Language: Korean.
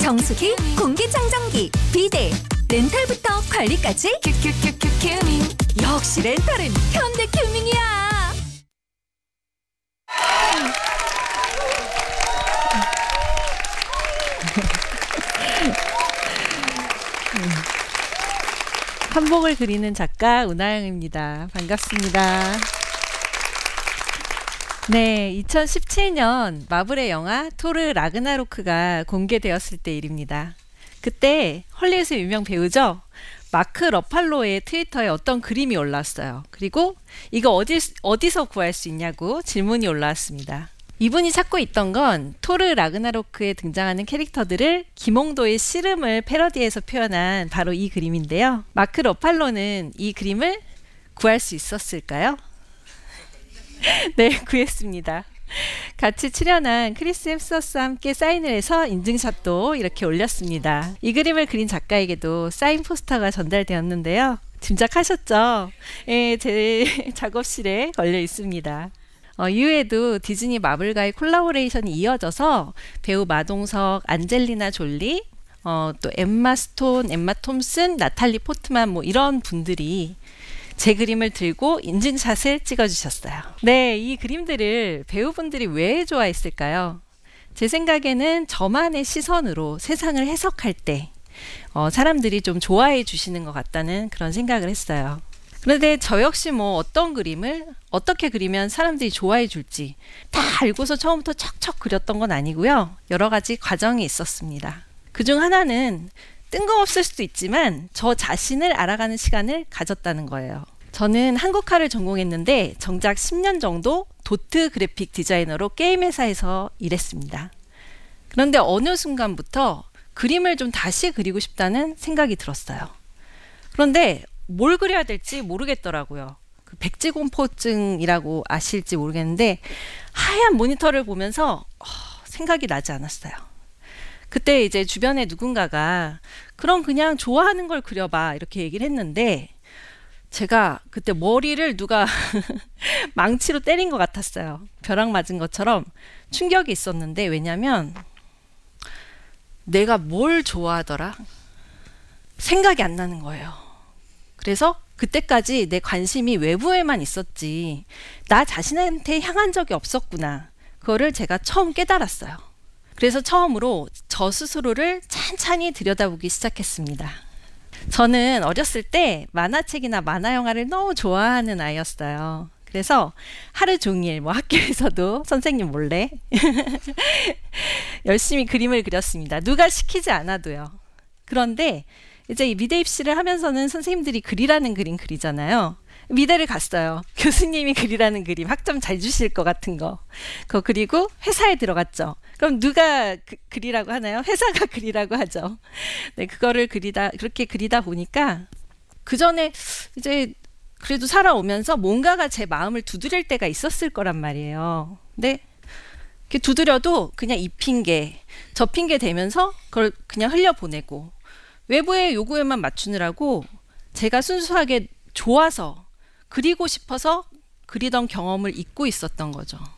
정수기, 공기청정기, 비데, 렌탈부터 관리까지 큐큐큐큐 큐밍. 역시 렌탈은 현대 큐밍이야. 한복을 그리는 작가 운하영입니다. 반갑습니다. 네, 2017년 마블의 영화 토르 라그나로크가 공개되었을 때 일입니다. 그때 헐리우드 유명 배우죠? 마크 러팔로의 트위터에 어떤 그림이 올라왔어요. 그리고 이거 어디서 구할 수 있냐고 질문이 올라왔습니다. 이분이 찾고 있던 건 토르 라그나로크에 등장하는 캐릭터들을 김홍도의 씨름을 패러디해서 표현한 바로 이 그림인데요. 마크 러팔로는 이 그림을 구할 수 있었을까요? 네, 구했습니다. 같이 출연한 크리스 햄스워스와 함께 사인을 해서 인증샷도 이렇게 올렸습니다. 이 그림을 그린 작가에게도 사인 포스터가 전달되었는데요. 짐작하셨죠? 예, 제 작업실에 걸려 있습니다. 이후에도 디즈니 마블과의 콜라보레이션이 이어져서 배우 마동석, 안젤리나 졸리, 또 엠마 스톤, 엠마 톰슨, 나탈리 포트만 뭐 이런 분들이 제 그림을 들고 인증샷을 찍어주셨어요. 네, 이 그림들을 배우분들이 왜 좋아했을까요? 제 생각에는 저만의 시선으로 세상을 해석할 때 사람들이 좀 좋아해 주시는 것 같다는 그런 생각을 했어요. 그런데 저 역시 뭐 어떤 그림을 어떻게 그리면 사람들이 좋아해 줄지 다 알고서 처음부터 척척 그렸던 건 아니고요. 여러 가지 과정이 있었습니다. 그중 하나는 뜬금없을 수도 있지만 저 자신을 알아가는 시간을 가졌다는 거예요. 저는 한국화를 전공했는데 정작 10년 정도 도트 그래픽 디자이너로 게임 회사에서 일했습니다. 그런데 어느 순간부터 그림을 좀 다시 그리고 싶다는 생각이 들었어요. 그런데 뭘 그려야 될지 모르겠더라고요. 그 백지공포증이라고 아실지 모르겠는데 하얀 모니터를 보면서 생각이 나지 않았어요. 그때 이제 주변에 누군가가 그럼 그냥 좋아하는 걸 그려봐 이렇게 얘기를 했는데 제가 그때 머리를 누가 망치로 때린 것 같았어요. 벼락 맞은 것처럼 충격이 있었는데 왜냐면 내가 뭘 좋아하더라? 생각이 안 나는 거예요. 그래서 그때까지 내 관심이 외부에만 있었지 나 자신한테 향한 적이 없었구나. 그거를 제가 처음 깨달았어요. 그래서 처음으로 저 스스로를 찬찬히 들여다보기 시작했습니다. 저는 어렸을 때 만화책이나 만화 영화를 너무 좋아하는 아이였어요. 그래서 하루 종일 뭐 학교에서도 선생님 몰래 열심히 그림을 그렸습니다. 누가 시키지 않아도요. 그런데 이제 이 미대 입시를 하면서는 선생님들이 그리라는 그림 그리잖아요. 미대를 갔어요. 교수님이 그리라는 그림, 학점 잘 주실 것 같은 거. 그거 그리고 회사에 들어갔죠. 그럼 누가 그리라고 하나요? 회사가 그리라고 하죠. 네, 그거를 그렇게 그리다 보니까 그 전에 이제 그래도 살아오면서 뭔가가 제 마음을 두드릴 때가 있었을 거란 말이에요. 근데 이렇게 두드려도 그냥 이 핑계, 저 핑계 대면서 그걸 그냥 흘려보내고 외부의 요구에만 맞추느라고 제가 순수하게 좋아서 그리고 싶어서 그리던 경험을 잊고 있었던 거죠.